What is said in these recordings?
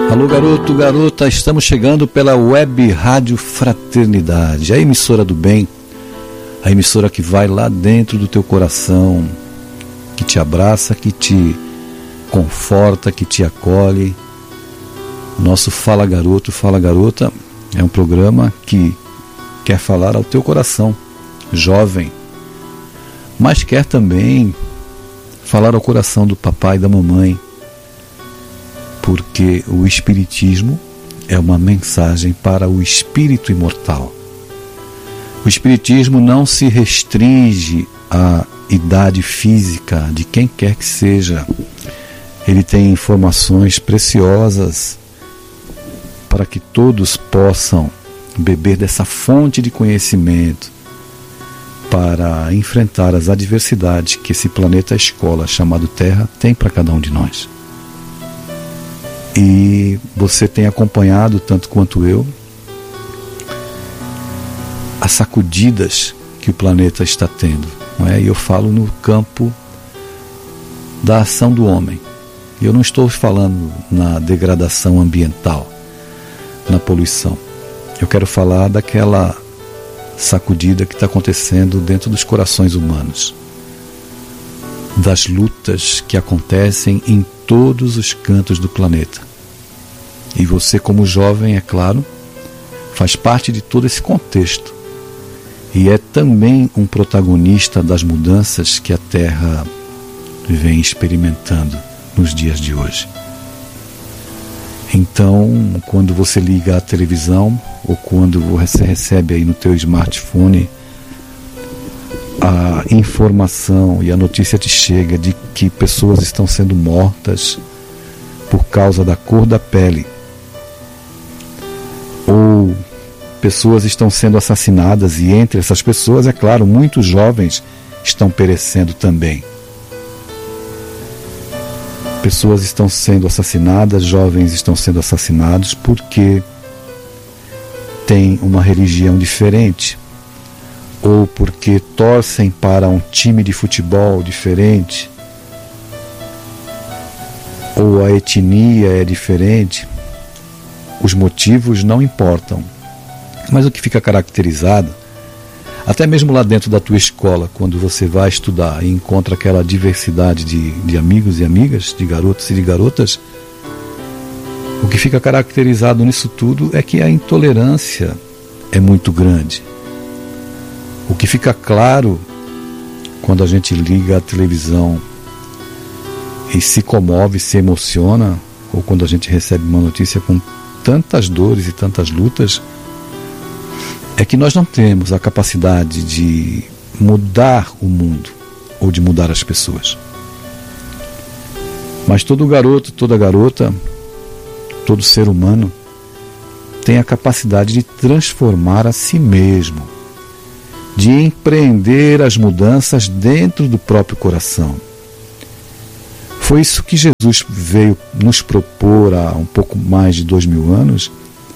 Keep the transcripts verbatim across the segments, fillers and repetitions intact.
Alô, garoto, garota, estamos chegando pela Web Rádio Fraternidade, a emissora do bem, a emissora que vai lá dentro do teu coração, que te abraça, que te conforta, que te acolhe. Nosso Fala Garoto, Fala Garota é um programa que quer falar ao teu coração, jovem, mas quer também falar ao coração do papai e da mamãe, porque o Espiritismo é uma mensagem para o espírito imortal. O Espiritismo não se restringe à idade física de quem quer que seja. Ele tem informações preciosas para que todos possam beber dessa fonte de conhecimento para enfrentar as adversidades que esse planeta escola chamado Terra tem para cada um de nós. E você tem acompanhado, tanto quanto eu, as sacudidas que o planeta está tendo, não é? E eu falo no campo da ação do homem. Eu não estou falando na degradação ambiental, na poluição. Eu quero falar daquela sacudida que está acontecendo dentro dos corações humanos, das lutas que acontecem em todos os cantos do planeta. E você, como jovem, é claro, faz parte de todo esse contexto e é também um protagonista das mudanças que a Terra vem experimentando nos dias de hoje. Então, quando você liga a televisão ou quando você recebe aí no teu smartphone a informação e a notícia te chega de que pessoas estão sendo mortas por causa da cor da pele, ou pessoas estão sendo assassinadas, e entre essas pessoas, é claro, muitos jovens estão perecendo também. Pessoas estão sendo assassinadas, jovens estão sendo assassinados porque têm uma religião diferente, ou porque torcem para um time de futebol diferente, ou a etnia é diferente. Os motivos não importam, mas o que fica caracterizado, até mesmo lá dentro da tua escola, quando você vai estudar e encontra aquela diversidade de, de amigos e amigas, de garotos e de garotas, o que fica caracterizado nisso tudo é que a intolerância é muito grande. O que fica claro quando a gente liga a televisão e se comove, se emociona, ou quando a gente recebe uma notícia com tantas dores e tantas lutas, é que nós não temos a capacidade de mudar o mundo ou de mudar as pessoas. Mas todo garoto, toda garota, todo ser humano tem a capacidade de transformar a si mesmo, de empreender as mudanças dentro do próprio coração. Foi isso que Jesus veio nos propor há um pouco mais de dois mil anos,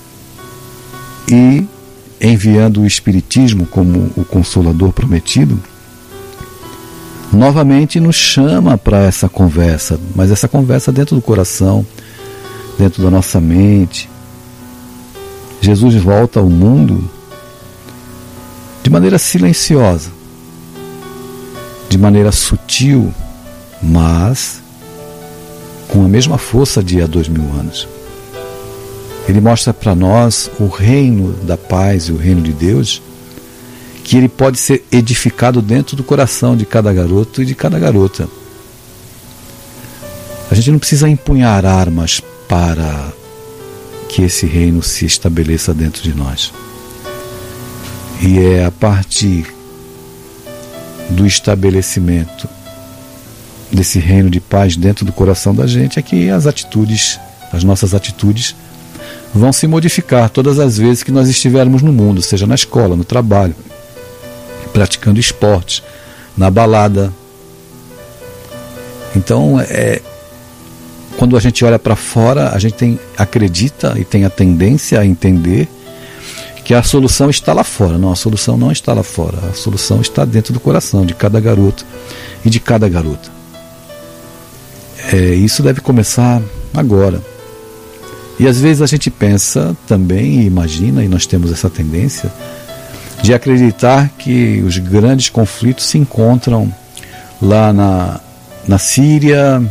e enviando o Espiritismo como o Consolador prometido, novamente nos chama para essa conversa, mas essa conversa dentro do coração, dentro da nossa mente. Jesus volta ao mundo de maneira silenciosa, de maneira sutil, mas com a mesma força de há dois mil anos. Ele mostra para nós o reino da paz e o reino de Deus, que ele pode ser edificado dentro do coração de cada garoto e de cada garota. A gente não precisa empunhar armas para que esse reino se estabeleça dentro de nós. E é a partir do estabelecimento desse reino de paz dentro do coração da gente é que as atitudes, as nossas atitudes vão se modificar todas as vezes que nós estivermos no mundo, seja na escola, no trabalho, praticando esportes, na balada. Então, é, quando a gente olha para fora, a gente tem, acredita e tem a tendência a entender que a solução está lá fora. Não, a solução não está lá fora. A solução está dentro do coração de cada garoto e de cada garota. É, isso deve começar agora. E às vezes a gente pensa também e imagina, e nós temos essa tendência de acreditar que os grandes conflitos se encontram lá na, na Síria,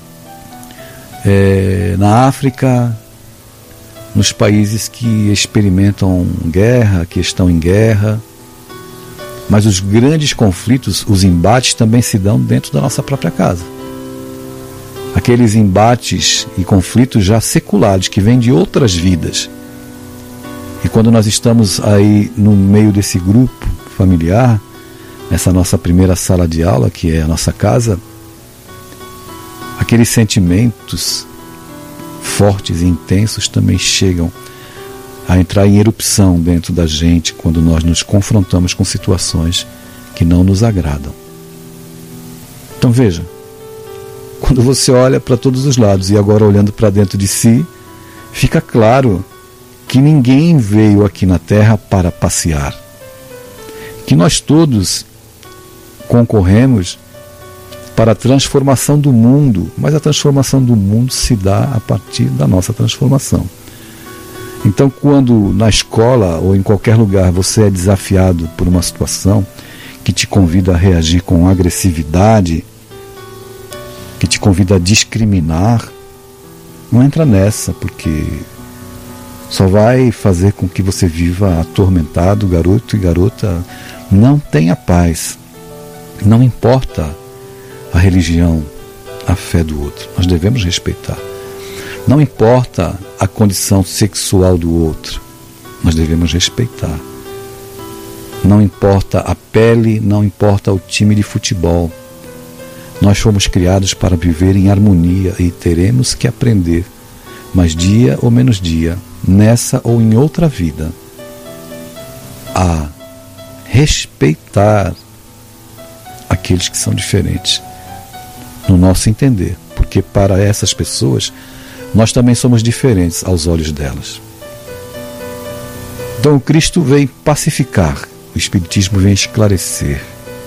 é, na África, nos países que experimentam guerra, que estão em guerra. Mas os grandes conflitos, os embates também se dão dentro da nossa própria casa. Aqueles embates e conflitos já seculares que vêm de outras vidas. E quando nós estamos aí no meio desse grupo familiar, nessa nossa primeira sala de aula, que é a nossa casa, aqueles sentimentos fortes e intensos também chegam a entrar em erupção dentro da gente quando nós nos confrontamos com situações que não nos agradam. Então veja, quando você olha para todos os lados e agora olhando para dentro de si, fica claro que ninguém veio aqui na Terra para passear. Que nós todos concorremos para a transformação do mundo, mas a transformação do mundo se dá a partir da nossa transformação. Então, quando na escola ou em qualquer lugar você é desafiado por uma situação que te convida a reagir com agressividade, que te convida a discriminar, não entra nessa, porque só vai fazer com que você viva atormentado, garoto e garota. Não tenha paz. Não importa a religião, a fé do outro. Nós devemos respeitar. Não importa a condição sexual do outro. Nós devemos respeitar. Não importa a pele, não importa o time de futebol. Nós fomos criados para viver em harmonia e teremos que aprender, mais dia ou menos dia, nessa ou em outra vida, a respeitar aqueles que são diferentes, no nosso entender, porque para essas pessoas nós também somos diferentes aos olhos delas. Então o Cristo vem pacificar, o Espiritismo vem esclarecer.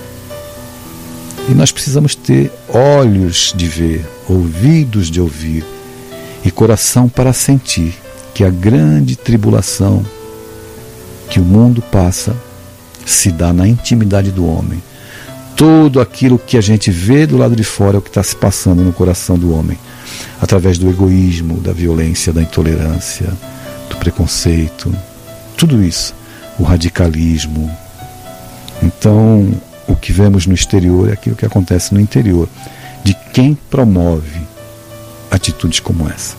E nós precisamos ter olhos de ver, ouvidos de ouvir e coração para sentir que a grande tribulação que o mundo passa se dá na intimidade do homem. Tudo aquilo que a gente vê do lado de fora é o que está se passando no coração do homem, através do egoísmo, da violência, da intolerância, do preconceito, tudo isso, o radicalismo. Então, o que vemos no exterior é aquilo que acontece no interior, de quem promove atitudes como essa.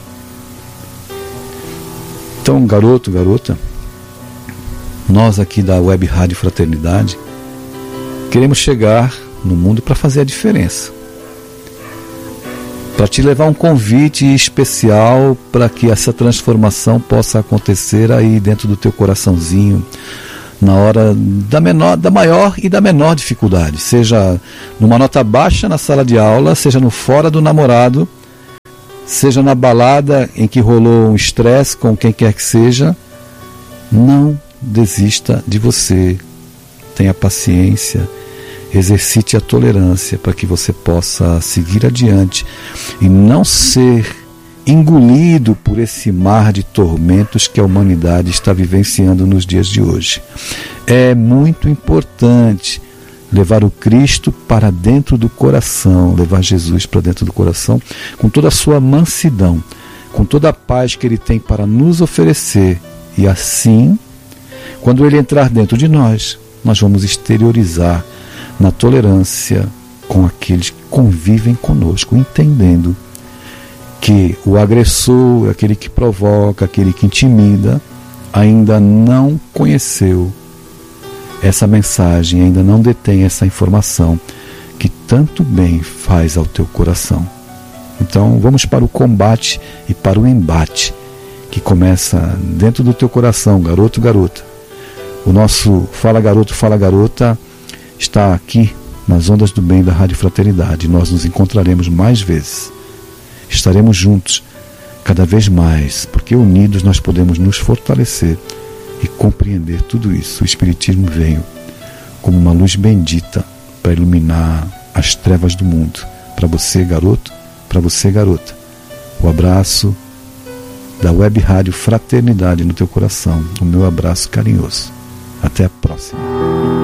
Então, garoto, garota, nós aqui da Web Rádio Fraternidade queremos chegar no mundo para fazer a diferença, para te levar um convite especial para que essa transformação possa acontecer aí dentro do teu coraçãozinho, na hora da, menor, da maior e da menor dificuldade, seja numa nota baixa na sala de aula, seja no fora do namorado, seja na balada em que rolou um estresse com quem quer que seja. Não desista de você, tenha paciência, exercite a tolerância para que você possa seguir adiante e não ser engolido por esse mar de tormentos que a humanidade está vivenciando nos dias de hoje. É muito importante levar o Cristo para dentro do coração, levar Jesus para dentro do coração com toda a sua mansidão, com toda a paz que Ele tem para nos oferecer. E assim, quando Ele entrar dentro de nós, nós vamos exteriorizar na tolerância com aqueles que convivem conosco, entendendo que o agressor, aquele que provoca, aquele que intimida, ainda não conheceu essa mensagem, ainda não detém essa informação que tanto bem faz ao teu coração. Então vamos para o combate e para o embate que começa dentro do teu coração, garoto, garota. O nosso Fala Garoto, Fala Garota está aqui nas ondas do bem da Rádio Fraternidade. Nós nos encontraremos mais vezes. Estaremos juntos cada vez mais, porque unidos nós podemos nos fortalecer e compreender tudo isso. O Espiritismo veio como uma luz bendita para iluminar as trevas do mundo. Para você, garoto, para você, garota. O abraço da Web Rádio Fraternidade no teu coração, o meu abraço carinhoso. Até a próxima.